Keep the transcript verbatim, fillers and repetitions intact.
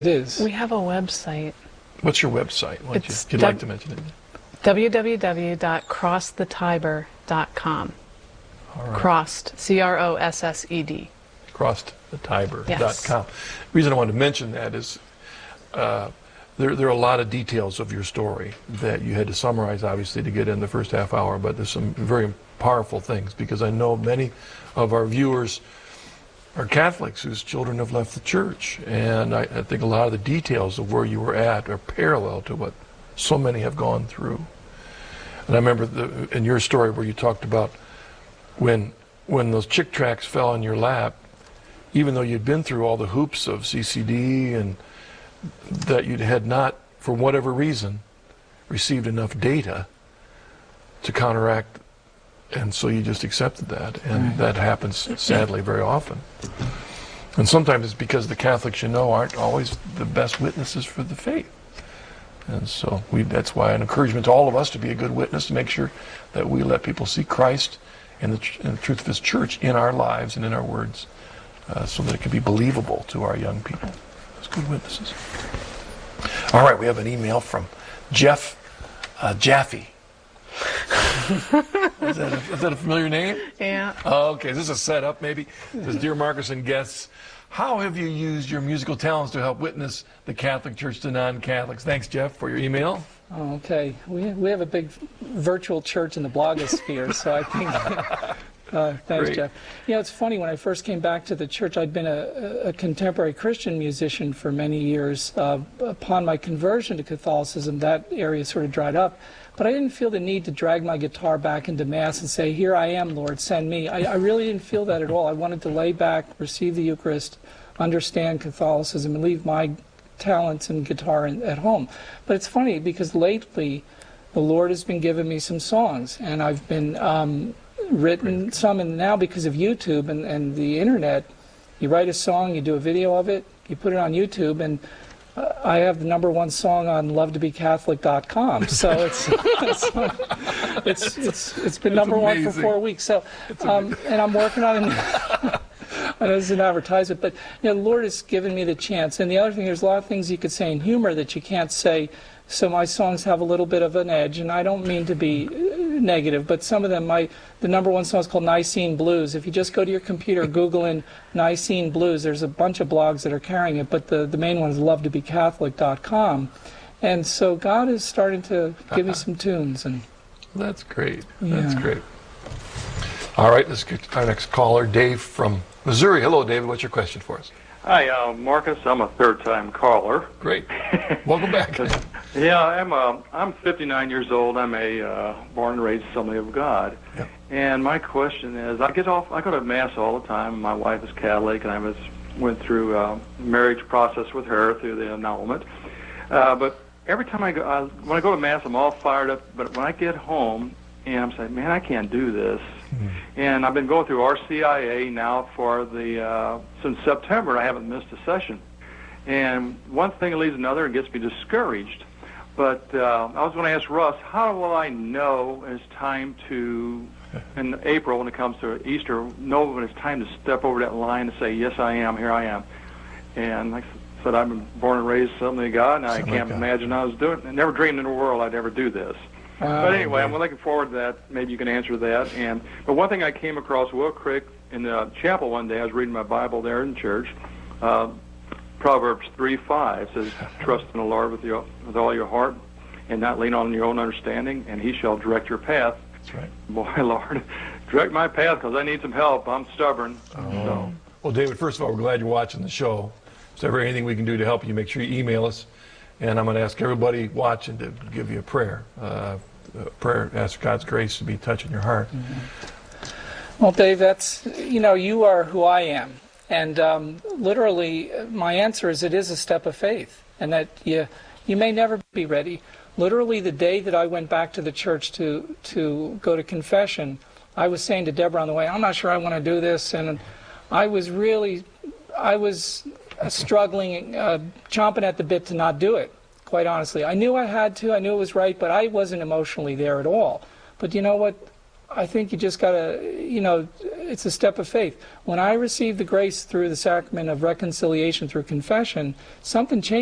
it is. We have a website. What's your website? Why don't you, if you'd like to mention it. w w w dot cross the tiber dot com. All right. Crossed, C R O S S E D. crossed the tiber dot com. Yes. The reason I wanted to mention that is uh, there, there are a lot of details of your story that you had to summarize, obviously, to get in the first half hour, but there's some very powerful things, because I know many of our viewers are Catholics whose children have left the church, and I, I think a lot of the details of where you were at are parallel to what so many have gone through. And I remember the, in your story where you talked about when when those Chick tracts fell on your lap, even though you'd been through all the hoops of C C D and that you had not, for whatever reason, received enough data to counteract, and so you just accepted that, and Right. that happens sadly very often. And sometimes it's because the Catholics you know aren't always the best witnesses for the faith. And so we, that's why an encouragement to all of us to be a good witness, to make sure that we let people see Christ and the, tr- and the truth of His church in our lives and in our words, uh, so that it can be believable to our young people as good witnesses. All right, we have an email from Jeff uh, Jaffe. is, that a, is that a familiar name? Yeah. Oh, okay, is this a setup maybe? It says, Dear Marcus and guests, how have you used your musical talents to help witness the Catholic Church to non-Catholics? Thanks, Jeff, for your email. Oh, okay. We we have a big virtual church in the blogosphere, so I think. Uh, thanks, Great. Jeff. You know, it's funny, when I first came back to the church, I'd been a, a contemporary Christian musician for many years. Uh, upon my conversion to Catholicism, that area sort of dried up. But I didn't feel the need to drag my guitar back into Mass and say, here I am, Lord, send me. I, I really didn't feel that at all. I wanted to lay back, receive the Eucharist, understand Catholicism, and leave my talents and guitar in, at home. But it's funny, because lately the Lord has been giving me some songs, and I've been um, written some, and now because of YouTube and, and the internet, you write a song, you do a video of it, you put it on YouTube, and uh, I have the number one song on love to be catholic dot com. So it's it's, it's it's it's been number one for four weeks. So um, and I'm working on it. I know this is an advertisement, but you know, the Lord has given me the chance. And the other thing, there's a lot of things you could say in humor that you can't say. So my songs have a little bit of an edge, and I don't mean to be negative, but some of them, my the number one song is called Nicene Blues. If you just go to your computer, Google in Nicene Blues, there's a bunch of blogs that are carrying it, but the, the main one is love to be catholic dot com. And so God is starting to give me some tunes. And That's great. Yeah. That's great. All right, let's get to our next caller, Dave from Missouri. Hello, David. What's your question for us? Hi, uh, Marcus. I'm a third-time caller. Great. Welcome back. Yeah, I'm uh, I'm fifty-nine years old. I'm a uh, born and raised Assembly of God. Yep. And my question is, I get off. I go to Mass all the time. My wife is Catholic, and I was went through a marriage process with her through the annulment. Uh, but every time I go, I, when I go to Mass, I'm all fired up. But when I get home, and I'm saying, man, I can't do this. Mm-hmm. And I've been going through R C I A now for the uh, since September. I haven't missed a session. And one thing leads to another and gets me discouraged. But uh, I was going to ask Russ, how will I know when it's time to, in April when it comes to Easter, know when it's time to step over that line and say, yes, I am, here I am. And like I said, I've been born and raised Assembly of God, and I Something can't like that. imagine I was doing it. I never dreamed in the world I'd ever do this. uh, But anyway, I'm looking forward to that. Maybe you can answer that. And But one thing I came across Will Crick in the chapel one day, I was reading my Bible there in church, uh, Proverbs three five says, trust in the Lord with, your, with all your heart and not lean on your own understanding, and He shall direct your path. That's right. Boy, Lord, direct my path because I need some help. I'm stubborn. Oh. So, Well, David, first of all, we're glad you're watching the show. If there's ever anything we can do to help you, make sure you email us. And I'm going to ask everybody watching to give you a prayer. Uh, a prayer, ask God's grace to be touching your heart. Mm-hmm. Well, Dave, that's, you know, you are who I am. And um, literally, my answer is it is a step of faith. And that you, you may never be ready. Literally, the day that I went back to the church to, to go to confession, I was saying to Deborah on the way, I'm not sure I want to do this. And I was really, I was uh, struggling, uh, chomping at the bit to not do it, quite honestly. I knew I had to, I knew it was right, but I wasn't emotionally there at all. But you know what? I think you just got to, you know, it's a step of faith. When I received the grace through the sacrament of reconciliation through confession, something changed.